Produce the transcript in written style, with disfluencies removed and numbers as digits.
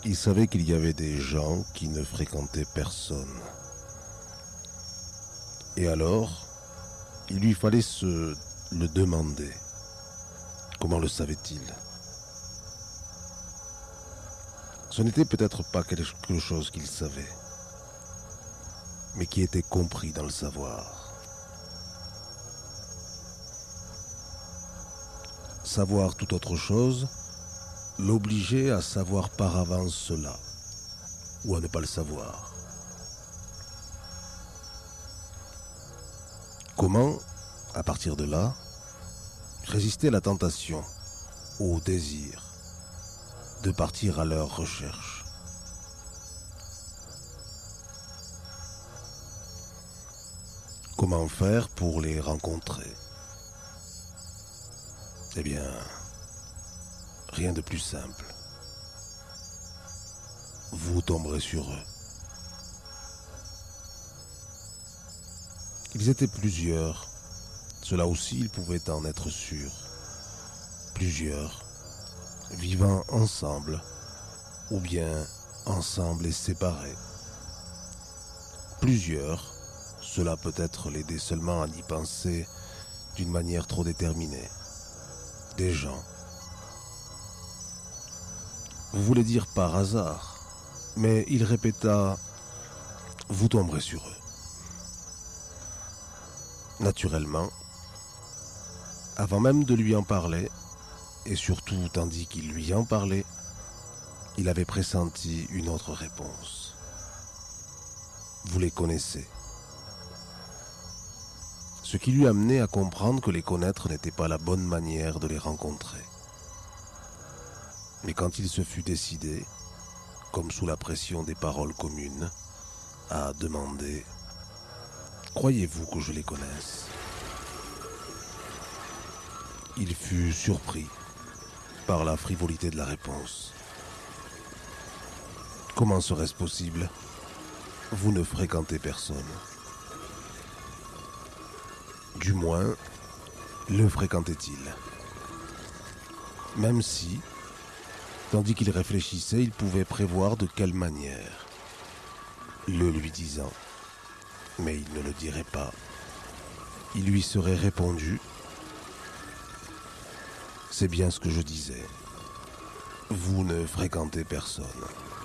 Il savait qu'il y avait des gens qui ne fréquentaient personne. Et alors, il lui fallait se le demander. Comment le savait-il? Ce n'était peut-être pas quelque chose qu'il savait, mais qui était compris dans le savoir. Savoir toute autre chose l'obligeait à savoir par avance cela, ou à ne pas le savoir. Comment, à partir de là, résister à la tentation, au désir, de partir à leur recherche? Comment faire pour les rencontrer? Eh bien, rien de plus simple. Vous tomberez sur eux. Ils étaient plusieurs. Cela aussi, il pouvait en être sûr. Plusieurs, vivant ensemble, ou bien ensemble et séparés. Plusieurs, cela peut-être l'aidait seulement à y penser d'une manière trop déterminée. Des gens. Vous voulez dire par hasard, mais il répéta « Vous tomberez sur eux ». Naturellement, avant même de lui en parler, et surtout tandis qu'il lui en parlait, il avait pressenti une autre réponse. Vous les connaissez. Ce qui lui amenait à comprendre que les connaître n'était pas la bonne manière de les rencontrer. Mais quand il se fut décidé, comme sous la pression des paroles communes, à demander « Croyez-vous que je les connaisse ?» Il fut surpris par la frivolité de la réponse. Comment serait-ce possible? Vous ne fréquentez personne. Du moins, le fréquentait-il? Même si, tandis qu'il réfléchissait, il pouvait prévoir de quelle manière, le lui disant, mais il ne le dirait pas, il lui serait répondu: c'est bien ce que je disais. Vous ne fréquentez personne.